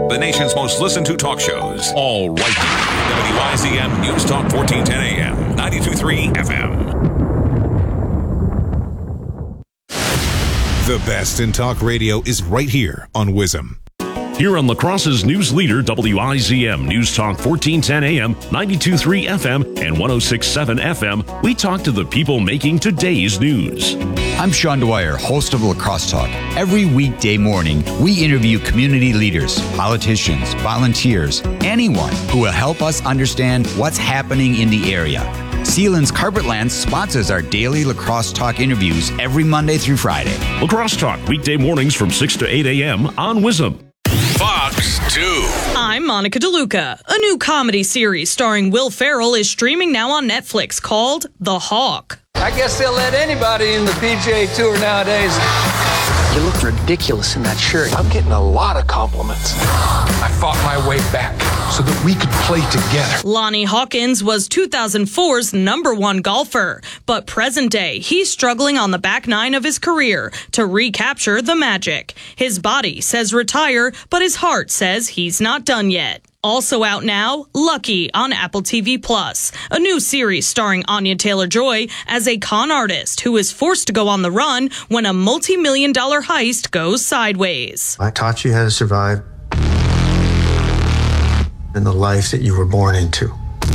the nation's most listened to talk shows, all right here. WIZM News Talk 1410 AM, 92.3 FM. The best in talk radio is right here on WIZM. Here on La Crosse's news leader, WIZM News Talk 1410 AM, 92.3 FM, and 106.7 FM, we talk to the people making today's news. I'm Sean Dwyer, host of La Crosse Talk. Every weekday morning, we interview community leaders, politicians, volunteers, anyone who will help us understand what's happening in the area. Sealands Carpetland sponsors our daily La Crosse Talk interviews every Monday through Friday. La Crosse Talk, weekday mornings from 6 to 8 a.m. on WIZM. Fox 2. I'm Monica DeLuca. A new comedy series starring Will Ferrell is streaming now on Netflix called The Hawk. I guess they'll let anybody in the PGA Tour nowadays. You look ridiculous in that shirt. I'm getting a lot of compliments. I fought my way back so that we could play together. Lonnie Hawkins was 2004's #1 golfer, but present day, he's struggling on the back nine of his career to recapture the magic. His body says retire, but his heart says he's not done yet. Also out now, Lucky on Apple TV+, a new series starring Anya Taylor-Joy as a con artist who is forced to go on the run when a multi-million-dollar heist goes sideways. I taught you how to survive in the life that you were born into.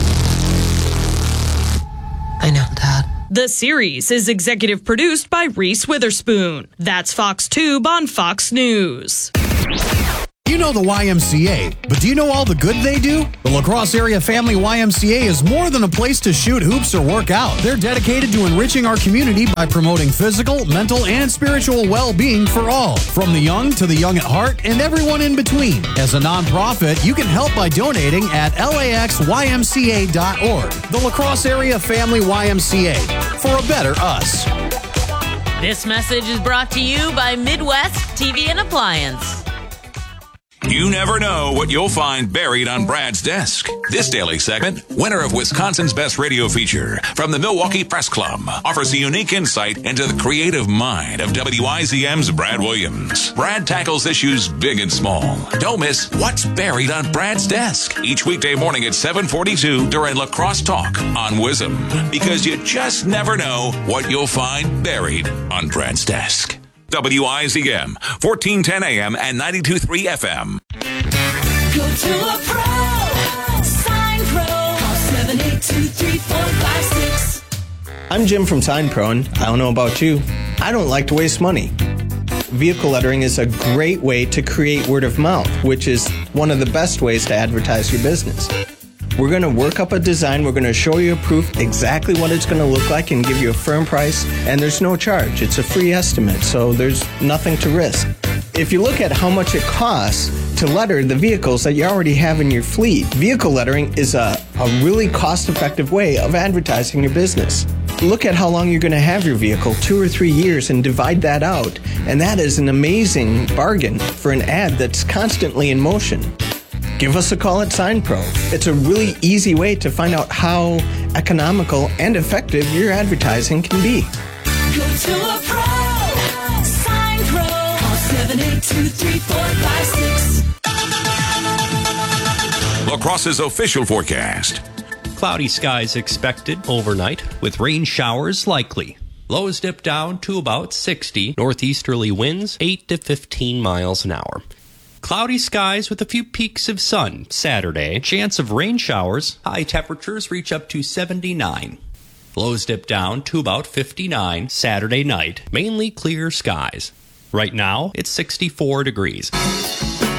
I know, Dad. The series is executive produced by Reese Witherspoon. That's Fox Tube on Fox News. You know the YMCA, but do you know all the good they do? The La Crosse Area Family YMCA is more than a place to shoot hoops or work out. They're dedicated to enriching our community by promoting physical, mental, and spiritual well-being for all, from the young to the young at heart and everyone in between. As a nonprofit, you can help by donating at laxymca.org. The La Crosse Area Family YMCA, for a better us. This message is brought to you by Midwest TV and Appliance. You never know what you'll find buried on Brad's desk. This daily segment, winner of Wisconsin's Best Radio Feature from the Milwaukee Press Club, offers a unique insight into the creative mind of WIZM's Brad Williams. Brad tackles issues big and small. Don't miss What's Buried on Brad's Desk each weekday morning at 7:42 during La Crosse Talk on WIZM, because you just never know what you'll find buried on Brad's desk. WIZM, 1410 AM and 92.3 FM. Go to a pro. Sign Pro. Call 782-3456. I'm Jim from Sign Pro, and I don't know about you, I don't like to waste money. Vehicle lettering is a great way to create word of mouth, which is one of the best ways to advertise your business. We're going to work up a design. We're going to show you a proof exactly what it's going to look like and give you a firm price. And there's no charge. It's a free estimate, so there's nothing to risk. If you look at how much it costs to letter the vehicles that you already have in your fleet, vehicle lettering is a really cost-effective way of advertising your business. Look at how long you're going to have your vehicle, 2 or 3 years, and divide that out. And that is an amazing bargain for an ad that's constantly in motion. Give us a call at Sign Pro. It's a really easy way to find out how economical and effective your advertising can be. Go to a pro. Sign Pro. Call 782-3456. La Crosse's official forecast. Cloudy skies expected overnight with rain showers likely. Lows dip down to about 60. Northeasterly winds 8 to 15 miles an hour. Cloudy skies with a few peaks of sun Saturday. Chance of rain showers. High temperatures reach up to 79. Lows dip down to about 59 Saturday night. Mainly clear skies. Right now, it's 64 degrees.